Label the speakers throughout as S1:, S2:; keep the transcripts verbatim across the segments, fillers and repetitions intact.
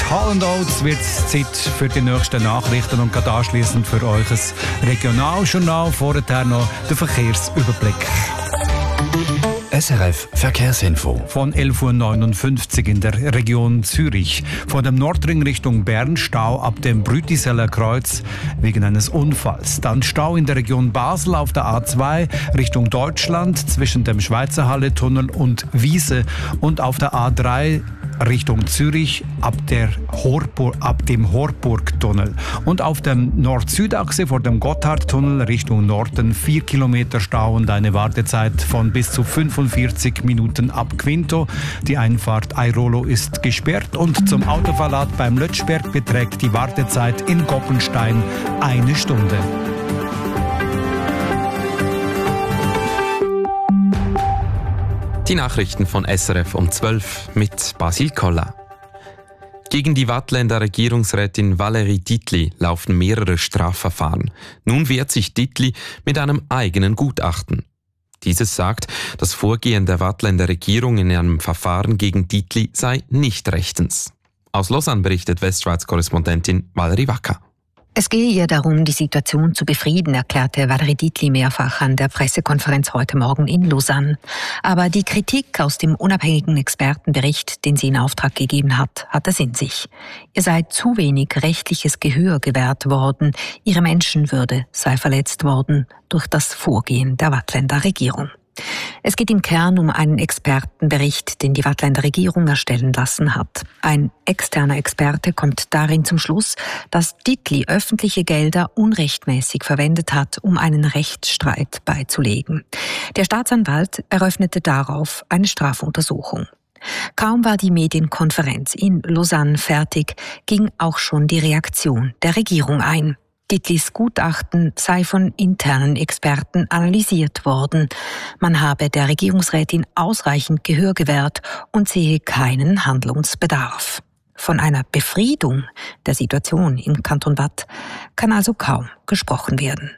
S1: Hall and Oates wird es Zeit für die nächsten Nachrichten und gerade anschliessend für euch ein Regionaljournal. Vorher noch der Verkehrsüberblick.
S2: S R F Verkehrsinfo.
S1: Von elf Uhr neunundfünfzig in der Region Zürich. Von dem Nordring Richtung Bern Stau ab dem Brütiseller Kreuz wegen eines Unfalls. Dann Stau in der Region Basel auf der A zwei Richtung Deutschland zwischen dem Schweizer Halle-Tunnel und Wiese und auf der A drei Richtung Zürich ab, der Horpur, ab dem Horburg-Tunnel. Und auf dem Nord-Süd-Achse vor dem Gotthardtunnel Richtung Norden vier Kilometer Stau und eine Wartezeit von bis zu fünfundvierzig Minuten ab Quinto. Die Einfahrt Airolo ist gesperrt und zum Autoverlad beim Lötschberg beträgt die Wartezeit in Goppenstein eine Stunde.
S3: Die Nachrichten von S R F um zwölf mit Basil Koller. Gegen die Waadtländer Regierungsrätin Valérie Dietli laufen mehrere Strafverfahren. Nun wehrt sich Dietli mit einem eigenen Gutachten. Dieses sagt, das Vorgehen der Waadtländer Regierung in einem Verfahren gegen Dietli sei nicht rechtens. Aus Lausanne berichtet Westschweiz-Korrespondentin Valerie Wacker.
S4: Es gehe ihr darum, die Situation zu befrieden, erklärte Valérie Dietli mehrfach an der Pressekonferenz heute Morgen in Lausanne. Aber die Kritik aus dem unabhängigen Expertenbericht, den sie in Auftrag gegeben hat, hat es in sich. Ihr sei zu wenig rechtliches Gehör gewährt worden, ihre Menschenwürde sei verletzt worden durch das Vorgehen der Waadtländer Regierung. Es geht im Kern um einen Expertenbericht, den die Waadtländer Regierung erstellen lassen hat. Ein externer Experte kommt darin zum Schluss, dass Dietli öffentliche Gelder unrechtmäßig verwendet hat, um einen Rechtsstreit beizulegen. Der Staatsanwalt eröffnete darauf eine Strafuntersuchung. Kaum war die Medienkonferenz in Lausanne fertig, ging auch schon die Reaktion der Regierung ein. Dietlis Gutachten sei von internen Experten analysiert worden. Man habe der Regierungsrätin ausreichend Gehör gewährt und sehe keinen Handlungsbedarf. Von einer Befriedung der Situation im Kanton Waadt kann also kaum gesprochen werden.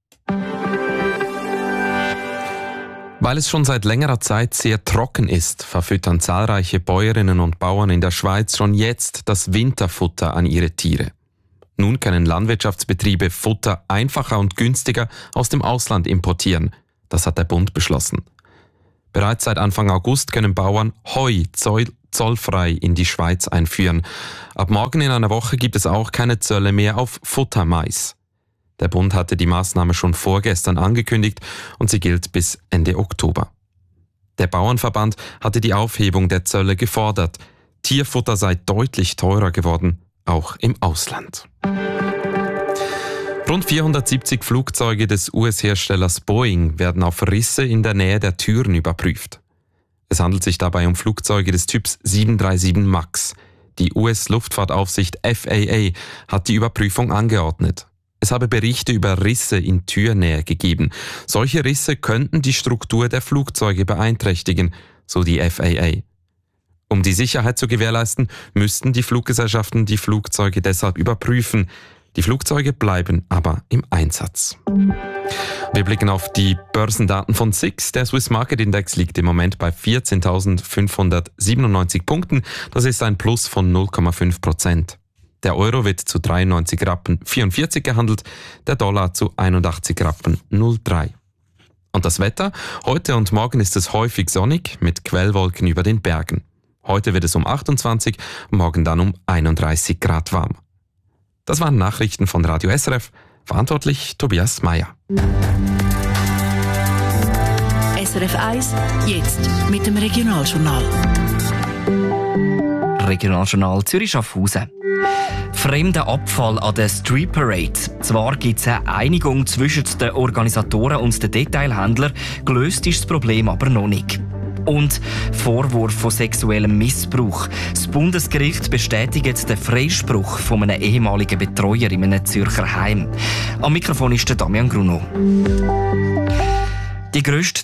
S3: Weil es schon seit längerer Zeit sehr trocken ist, verfüttern zahlreiche Bäuerinnen und Bauern in der Schweiz schon jetzt das Winterfutter an ihre Tiere. Nun können Landwirtschaftsbetriebe Futter einfacher und günstiger aus dem Ausland importieren. Das hat der Bund beschlossen. Bereits seit Anfang August können Bauern Heu zollfrei in die Schweiz einführen. Ab morgen in einer Woche gibt es auch keine Zölle mehr auf Futtermais. Der Bund hatte die Maßnahme schon vorgestern angekündigt und sie gilt bis Ende Oktober. Der Bauernverband hatte die Aufhebung der Zölle gefordert. Tierfutter sei deutlich teurer geworden, auch im Ausland. Rund vierhundertsiebzig Flugzeuge des U S-Herstellers Boeing werden auf Risse in der Nähe der Türen überprüft. Es handelt sich dabei um Flugzeuge des Typs sieben drei sieben MAX. Die U S-Luftfahrtaufsicht F A A hat die Überprüfung angeordnet. Es habe Berichte über Risse in Türnähe gegeben. Solche Risse könnten die Struktur der Flugzeuge beeinträchtigen, so die F A A. Um die Sicherheit zu gewährleisten, müssten die Fluggesellschaften die Flugzeuge deshalb überprüfen. Die Flugzeuge bleiben aber im Einsatz. Wir blicken auf die Börsendaten von S I X. Der Swiss Market Index liegt im Moment bei vierzehntausendfünfhundertsiebenundneunzig Punkten. Das ist ein Plus von null Komma fünf Prozent. Der Euro wird zu dreiundneunzig Rappen vierundvierzig gehandelt, der Dollar zu einundachtzig Rappen null Komma drei. Und das Wetter? Heute und morgen ist es häufig sonnig mit Quellwolken über den Bergen. Heute wird es um achtundzwanzig, morgen dann um einunddreißig Grad warm. Das waren Nachrichten von Radio S R F. Verantwortlich Tobias Meyer.
S5: S R F eins, jetzt mit dem Regionaljournal.
S6: Regionaljournal Zürich-Schaffhausen. Fremder Abfall an der Street Parade. Zwar gibt es eine Einigung zwischen den Organisatoren und den Detailhändlern, gelöst ist das Problem aber noch nicht. Und Vorwurf von sexuellem Missbrauch. Das Bundesgericht bestätigt den Freispruch von einem ehemaligen Betreuer in einem Zürcher Heim. Am Mikrofon ist der Damian Gruno. Die grösste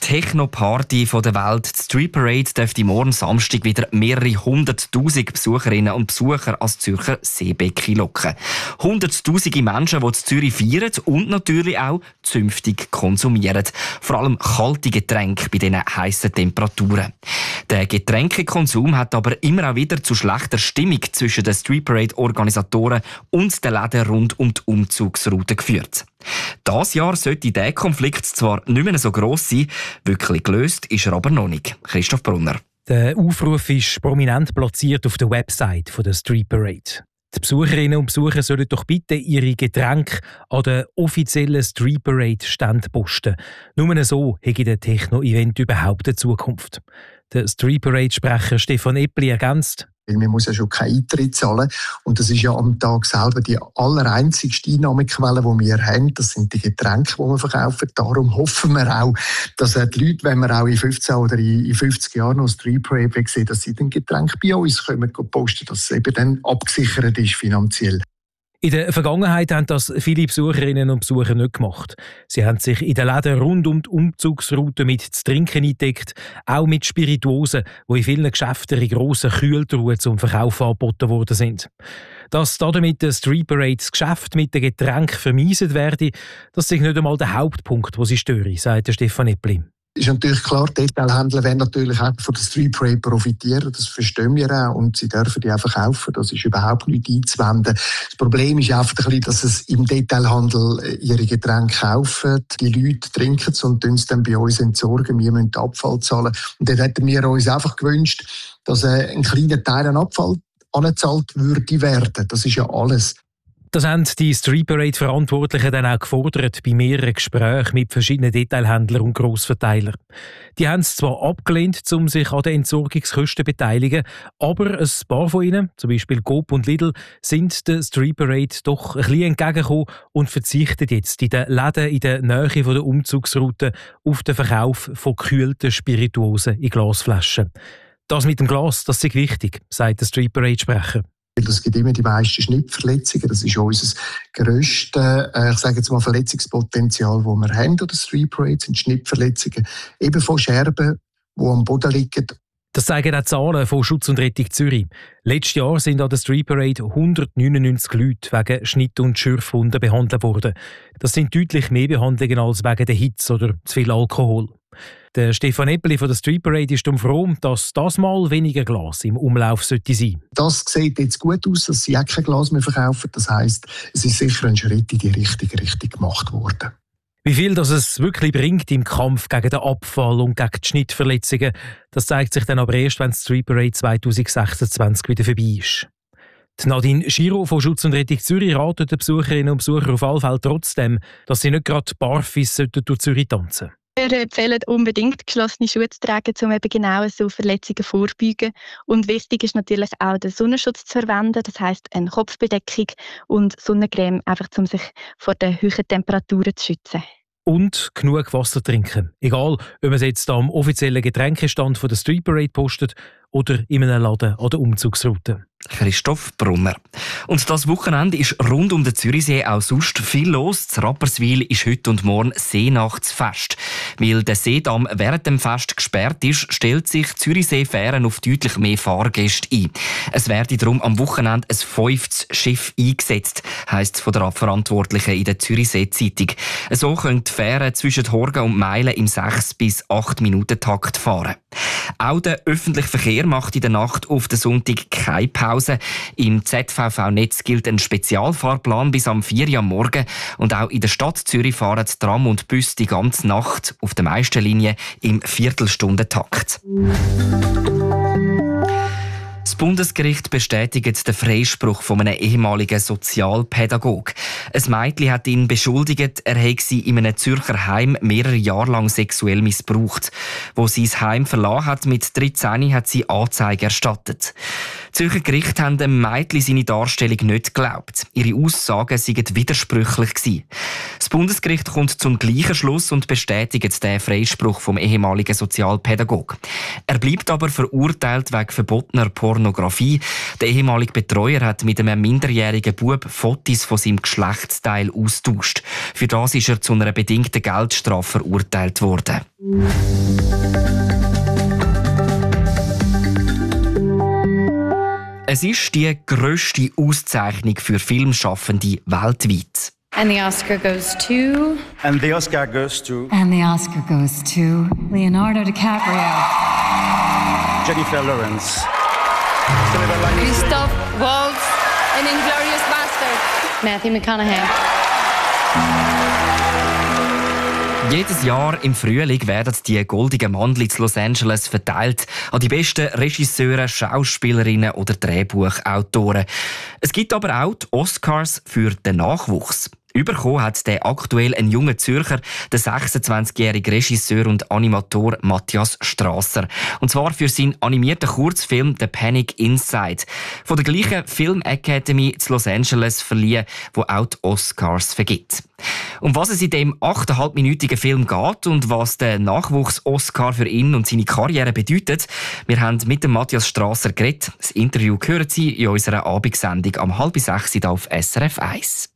S6: Techno-Party der Welt, die Street Parade, dürfte morgen Samstag wieder mehrere hunderttausend Besucherinnen und Besucher als Zürcher Seebecken locken. Hunderttausende Menschen, die in Zürich feiern und natürlich auch zünftig konsumieren. Vor allem kalte Getränke bei diesen heissen Temperaturen. Der Getränkekonsum hat aber immer auch wieder zu schlechter Stimmung zwischen den Street Parade-Organisatoren und den Läden rund um die Umzugsroute geführt. Dieses Jahr sollte dieser Konflikt zwar nicht mehr so gross sein, wirklich gelöst ist er aber noch nicht. Christoph Brunner.
S7: Der Aufruf ist prominent platziert auf der Website der Street Parade. Die Besucherinnen und Besucher sollen doch bitte ihre Getränke an den offiziellen Street Parade Stand posten. Nur so hätte der Techno-Event überhaupt eine Zukunft. Der Street Parade-Sprecher Stefan Eppli ergänzt:
S8: Man muss ja schon keinen Eintritt zahlen. Und das ist ja am Tag selber die allereinzigste Einnahmequelle, die wir haben. Das sind die Getränke, die wir verkaufen. Darum hoffen wir auch, dass die Leute, wenn wir auch in fünfzehn oder in fünfzig Jahren noch Street Parade sehen, dass sie dann Getränke bei uns können posten, dass es eben dann abgesichert ist finanziell.
S7: In der Vergangenheit haben das viele Besucherinnen und Besucher nicht gemacht. Sie haben sich in den Läden rund um die Umzugsroute mit zu trinken eingedeckt, auch mit Spirituosen, die in vielen Geschäften in grossen Kühltruhen zum Verkauf angeboten worden sind. Dass damit der Street Parade das Geschäft mit den Getränken vermiesen werde, das ist nicht einmal der Hauptpunkt, den sie störe, sagt Stefan Eppli.
S8: Ist natürlich klar, die Detailhändler werden natürlich auch von der Street Parade profitieren. Das verstehen wir auch. Und sie dürfen die einfach kaufen. Das ist überhaupt nicht einzuwenden. Das Problem ist einfach ein bisschen, dass es im Detailhandel ihre Getränke kaufen. Die Leute trinken es und uns dann bei uns entsorgen. Wir müssen den Abfall zahlen. Und dann hätten wir uns einfach gewünscht, dass ein kleiner Teil an Abfall angezahlt würde werden. Das ist ja alles.
S7: Das haben die Street Parade-Verantwortlichen dann auch gefordert bei mehreren Gesprächen mit verschiedenen Detailhändlern und Grossverteilern. Die haben es zwar abgelehnt, um sich an den Entsorgungskosten zu beteiligen, aber ein paar von ihnen, zum Beispiel Coop und Lidl, sind der Street Parade doch ein bisschen entgegengekommen und verzichten jetzt in den Läden in der Nähe der Umzugsroute auf den Verkauf von gekühlten Spirituosen in Glasflaschen. Das mit dem Glas, das ist wichtig, sagt der Street Parade-Sprecher.
S8: Es gibt immer die meisten Schnittverletzungen. Das ist unser grösstes, äh, ich sage jetzt mal, Verletzungspotenzial, das wir haben an der Street Parade, sind Schnittverletzungen. Eben von Scherben, die am Boden liegen.
S7: Das zeigen auch die Zahlen von Schutz und Rettung Zürich. Letztes Jahr sind an der Street Parade hundertneunundneunzig Leute wegen Schnitt- und Schürfwunden behandelt worden. Das sind deutlich mehr Behandlungen als wegen der Hitze oder zu viel Alkohol. Der Stefan Eppli von der Street Parade ist froh, dass das mal weniger Glas im Umlauf sollte sein.
S8: Das sieht jetzt gut aus, dass sie auch kein Glas mehr verkaufen. Das heisst, es ist sicher ein Schritt in die richtige Richtung gemacht worden.
S7: Wie viel das es wirklich bringt im Kampf gegen den Abfall und gegen die Schnittverletzungen, das zeigt sich dann aber erst, wenn die Street Parade zwanzig sechsundzwanzig wieder vorbei ist. Die Nadine Giro von Schutz und Rettung Zürich ratet den Besucherinnen und Besuchern auf alle Fälle trotzdem, dass sie nicht gerade barfuß durch Zürich tanzen sollten.
S9: Wir empfehlen unbedingt, geschlossene Schuhe zu tragen, um eben genau so Verletzungen vorzubeugen. Und wichtig ist natürlich auch, den Sonnenschutz zu verwenden, das heisst eine Kopfbedeckung und Sonnencreme, einfach um sich vor den hohen Temperaturen zu schützen.
S7: Und genug Wasser trinken. Egal, ob man es jetzt am offiziellen Getränkestand von der Street Parade postet oder in einem Laden an der Umzugsroute.
S6: Christoph Brunner. Und das Wochenende ist rund um den Zürichsee auch sonst viel los. In Rapperswil ist heute und morgen Seenachtsfest. Weil der Seedamm während dem Fest gesperrt ist, stellt sich Zürichsee-Fähren auf deutlich mehr Fahrgäste ein. Es werde darum am Wochenende ein fünftes Schiff eingesetzt, heisst es von der Verantwortlichen in der Zürichsee-Zeitung. So können die Fähren zwischen Horgen und Meilen im sechs bis acht Minuten Takt fahren. Auch der öffentliche Verkehr macht in der Nacht auf den Sonntag keine Pause. Im Z V V-Netz gilt ein Spezialfahrplan bis am vier Uhr am Morgen. Und auch in der Stadt Zürich fahren die Tram und Bus die ganze Nacht auf den meisten Linien im Viertelstundentakt. Das Bundesgericht bestätigt den Freispruch von einem ehemaligen Sozialpädagogen. Ein Mädchen hat ihn beschuldigt, er habe sie in einem Zürcher Heim mehrere Jahre lang sexuell missbraucht. Wo sie das Heim verlassen hat mit dreizehn, hat sie Anzeige erstattet. Zürcher Gerichte haben dem Mädchen seine Darstellung nicht geglaubt. Ihre Aussagen seien widersprüchlich gewesen. Das Bundesgericht kommt zum gleichen Schluss und bestätigt den Freispruch vom ehemaligen Sozialpädagogen. Er bleibt aber verurteilt wegen verbotener Pornografie. Der ehemalige Betreuer hat mit einem minderjährigen Bub Fotos von seinem Geschlechtsteil austauscht. Für das ist er zu einer bedingten Geldstrafe verurteilt worden. Es ist die grösste Auszeichnung für Filmschaffende weltweit.
S10: And the Oscar goes to...
S11: And the Oscar goes to...
S10: And the Oscar goes to Leonardo DiCaprio.
S11: Jennifer Lawrence.
S10: Christoph Waltz in Inglourious Basterds. Matthew McConaughey.
S6: Jedes Jahr im Frühling werden die goldenen Mandel in Los Angeles verteilt an die besten Regisseure, Schauspielerinnen oder Drehbuchautoren. Es gibt aber auch die Oscars für den Nachwuchs. Überkommen hat der aktuell ein junger Zürcher, der sechsundzwanzigjährige Regisseur und Animator Matthias Strasser. Und zwar für seinen animierten Kurzfilm «The Panic Inside». Von der gleichen Film Academy in Los Angeles verliehen, wo auch die Oscars vergibt. Um was es in dem achteinhalbminütigen Film geht und was der Nachwuchs-Oscar für ihn und seine Karriere bedeutet, wir haben mit dem Matthias Strasser geredet. Das Interview hören Sie in unserer Abendsendung am halb sechs auf S R F eins.